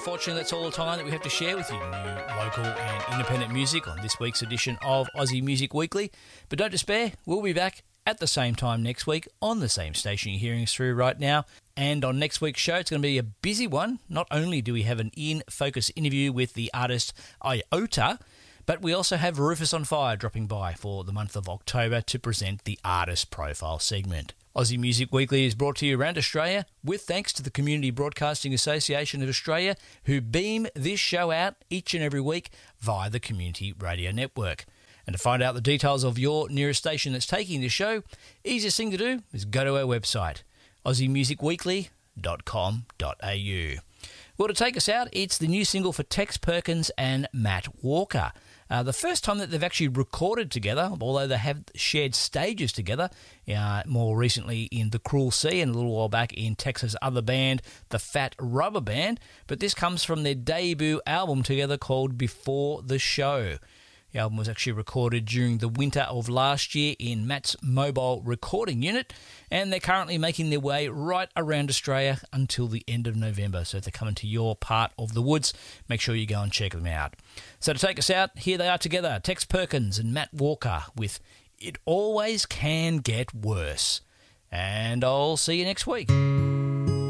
unfortunately, that's all the time that we have to share with you. New, local and independent music on this week's edition of Aussie Music Weekly. But don't despair, we'll be back at the same time next week on the same station you're hearing us through right now. And on next week's show, it's going to be a busy one. Not only do we have an In Focus interview with the artist Iota, but we also have Rufus on Fire dropping by for the month of October to present the Artist Profile segment. Aussie Music Weekly is brought to you around Australia with thanks to the Community Broadcasting Association of Australia, who beam this show out each and every week via the Community Radio Network. And to find out the details of your nearest station that's taking this show, easiest thing to do is go to our website, aussiemusicweekly.com.au. Well, to take us out, it's the new single for Tex Perkins and Matt Walker. The first time that they've actually recorded together, although they have shared stages together, more recently in The Cruel Sea and a little while back in Texas' other band, the Fat Rubber Band. But this comes from their debut album together called Before the Show. The album was actually recorded during the winter of last year in Matt's mobile recording unit, and they're currently making their way right around Australia until the end of November. So if they're coming to your part of the woods, make sure you go and check them out. So to take us out, here they are together, Tex Perkins and Matt Walker with It Always Can Get Worse. And I'll see you next week.